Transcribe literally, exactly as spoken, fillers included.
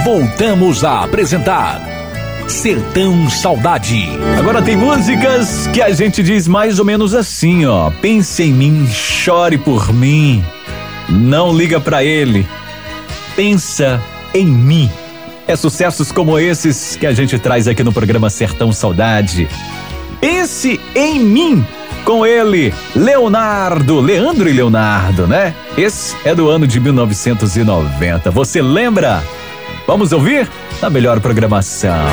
voltamos a apresentar Sertão Saudade. Agora tem músicas que a gente diz mais ou menos assim, ó. Pense em mim, chore por mim, não liga pra ele, pensa em mim. É sucessos como esses que a gente traz aqui no programa Sertão Saudade. Pense em mim, com ele, Leonardo, Leandro e Leonardo, né? Esse é do ano de mil novecentos e noventa. Você lembra? Vamos ouvir? Na melhor programação.